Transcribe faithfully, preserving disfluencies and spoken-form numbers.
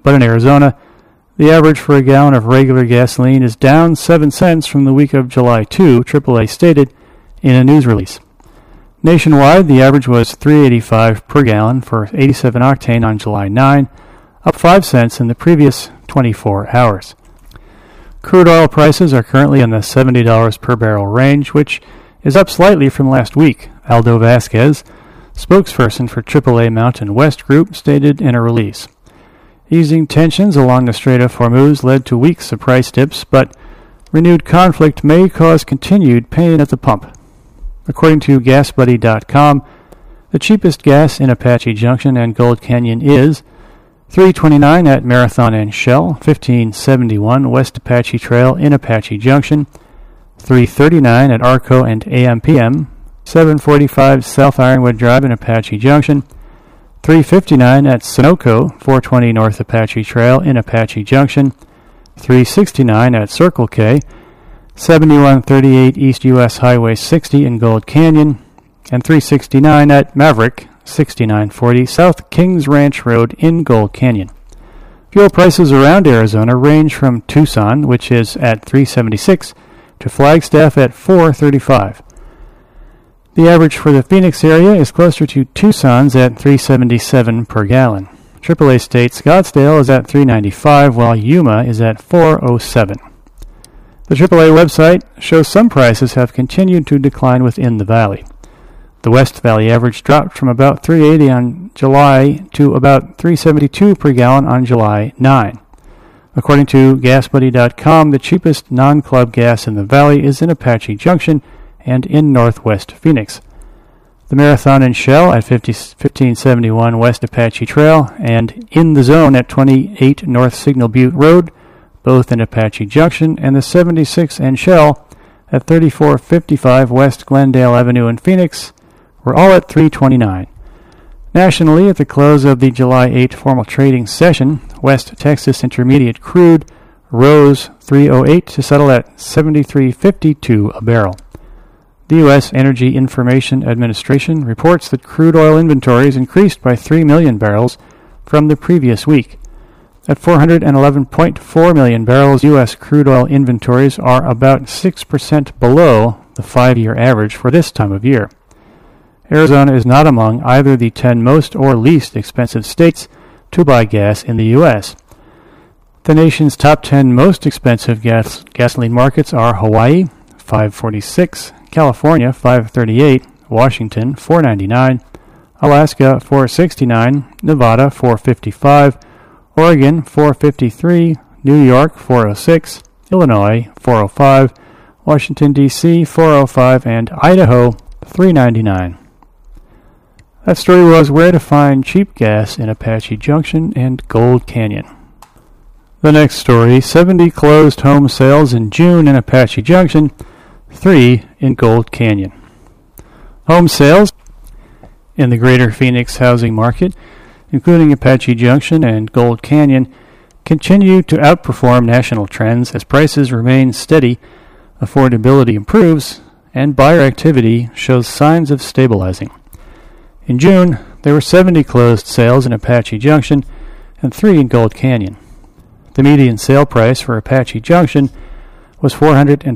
But in Arizona, the average for a gallon of regular gasoline is down seven cents from the week of July second, triple A stated in a news release. Nationwide, the average was three dollars and eighty-five cents per gallon for eighty-seven octane on July ninth, up five cents in the previous twenty-four hours. Crude oil prices are currently in the seventy dollars per barrel range, which is up slightly from last week, Aldo Vasquez, spokesperson for triple A Mountain West Group, stated in a release. Easing tensions along the Strait of Hormuz led to weeks of price dips, but renewed conflict may cause continued pain at the pump. According to gas buddy dot com, the cheapest gas in Apache Junction and Gold Canyon is three dollars and twenty-nine cents at Marathon and Shell, fifteen seventy-one West Apache Trail in Apache Junction, three dollars and thirty-nine cents at Arco and A M P M, seven forty-five South Ironwood Drive in Apache Junction, three dollars and fifty-nine cents at Sunoco, four twenty North Apache Trail in Apache Junction, three dollars and sixty-nine cents at Circle K, seventy-one thirty-eight East U S Highway sixty in Gold Canyon, and three dollars and sixty-nine cents at Maverick, sixty-nine forty South Kings Ranch Road in Gold Canyon. Fuel prices around Arizona range from Tucson, which is at three dollars and seventy-six cents, to Flagstaff at four dollars and thirty-five cents. The average for the Phoenix area is closer to Tucson's at three dollars and seventy-seven cents per gallon. triple A State Scottsdale is at three dollars and ninety-five cents, while Yuma is at four dollars and seven cents. The triple A website shows some prices have continued to decline within the valley. The West Valley average dropped from about three dollars and eighty cents on July to about three dollars and seventy-two cents per gallon on July ninth. According to gas buddy dot com, the cheapest non-club gas in the valley is in Apache Junction and in northwest Phoenix. The Marathon and Shell at fifteen seventy-one West Apache Trail and In the Zone at twenty-eight North Signal Butte Road, both in Apache Junction, and the seventy-six and Shell at thirty-four fifty-five West Glendale Avenue in Phoenix were all at three dollars and twenty-nine cents. Nationally, at the close of the July eighth formal trading session, West Texas Intermediate crude rose three dollars and eight cents to settle at seventy-three fifty-two a barrel. The U S Energy Information Administration reports that crude oil inventories increased by three million barrels from the previous week. At four hundred eleven point four million barrels, U S crude oil inventories are about six percent below the five-year average for this time of year. Arizona is not among either the ten most or least expensive states to buy gas in the U S. The nation's top ten most expensive gas gasoline markets are Hawaii, five dollars and forty-six cents, California, five dollars and thirty-eight cents, Washington, four dollars and ninety-nine cents, Alaska, four dollars and sixty-nine cents, Nevada, four dollars and fifty-five cents, Oregon, four dollars and fifty-three cents, New York, four dollars and six cents, Illinois, four dollars and five cents, Washington, D C, four dollars and five cents, and Idaho, three dollars and ninety-nine cents. That story was where to find cheap gas in Apache Junction and Gold Canyon. The next story, seventy closed home sales in June in Apache Junction, three in Gold Canyon. Home sales in the greater Phoenix housing market, including Apache Junction and Gold Canyon, continue to outperform national trends as prices remain steady, affordability improves, and buyer activity shows signs of stabilizing. In June, there were seventy closed sales in Apache Junction and three in Gold Canyon. The median sale price for Apache Junction was four hundred